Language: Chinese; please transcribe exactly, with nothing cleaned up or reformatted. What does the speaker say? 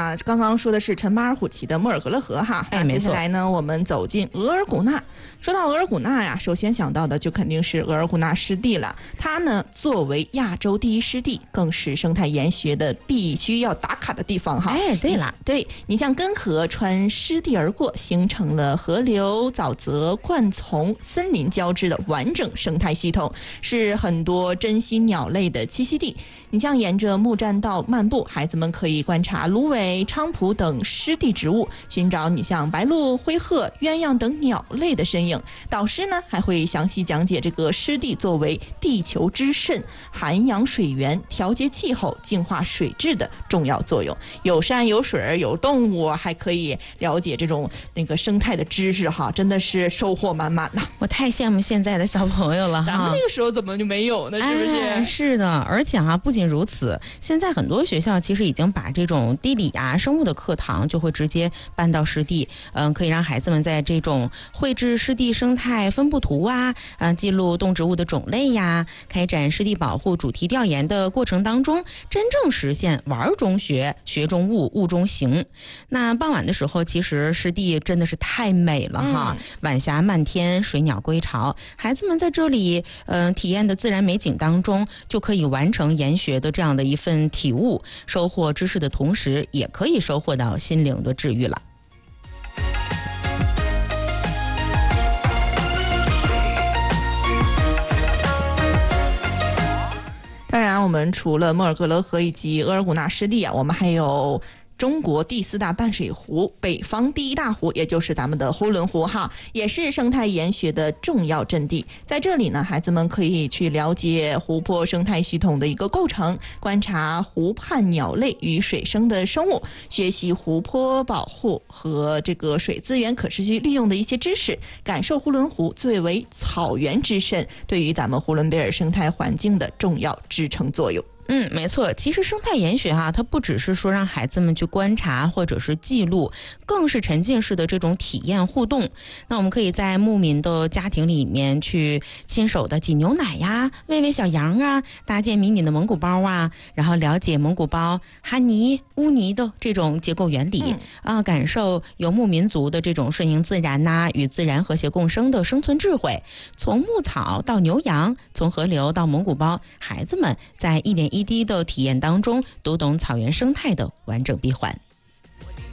那刚刚说的是陈巴尔虎旗的莫尔格勒河哈， 哎， 接下来呢，我们走进额尔古纳。说到额尔古纳呀，首先想到的就肯定是额尔古纳湿地了。它呢，作为亚洲第一湿地，更是生态研学的必须要打卡的地方哈。 哎，对了， 对你像根河穿湿地而过，形成了河流、沼泽、灌丛、森林交织的完整生态系统，是很多珍稀鸟类的栖息地。你像沿着木栈道漫步，孩子们可以观察芦苇、菖蒲等湿地植物，寻找你像白鹭、灰鹤、鸳鸯等鸟类的身影。导师呢还会详细讲解这个湿地作为地球之肾，涵养水源、调节气候、净化水质的重要作用。有山有水有动物，还可以了解这种那个生态的知识哈，真的是收获满满呐！ 我太羡慕现在的小朋友了哈， 咱们那个时候怎么就没有呢？是不是？ 哎、是的，而且哈、啊，不仅如此，现在很多学校其实已经把这种地理啊、生物的课堂就会直接搬到湿地，嗯，可以让孩子们在这种绘制湿地生态分布图啊，嗯、呃，记录动植物的种类呀，开展湿地保护主题调研的过程当中，真正实现玩中学、学中物、物中行。那傍晚的时候，其实湿地真的是太美了哈，嗯、晚霞漫天，水鸟归巢，孩子们在这里，嗯、呃，体验的自然美景当中，就可以完成研学的这样的一份体悟，收获知识的同时，也可以收获到心灵的治愈了。 当然，我们除了莫尔格勒河以及额尔古纳湿地啊，我们还有中国第四大淡水湖，北方第一大湖，也就是咱们的呼伦湖哈，也是生态研学的重要阵地。在这里呢，孩子们可以去了解湖泊生态系统的一个构成，观察湖畔鸟类与水生的生物，学习湖泊保护和这个水资源可持续利用的一些知识，感受呼伦湖作为草原之肾对于咱们呼伦贝尔生态环境的重要支撑作用。 嗯，没错。其实生态研学啊，它不只是说让孩子们去观察或者是记录，更是沉浸式的这种体验互动。那我们可以在牧民的家庭里面去亲手的挤牛奶呀，喂喂小羊啊，搭建迷你的蒙古包啊，然后了解蒙古包、哈尼、乌尼的这种结构原理、嗯、啊，感受游牧民族的这种顺应自然呐、啊，与自然和谐共生的生存智慧。从牧草到牛羊，从河流到蒙古包，孩子们在一点一滴的体验当中，读懂草原生态的完整闭环。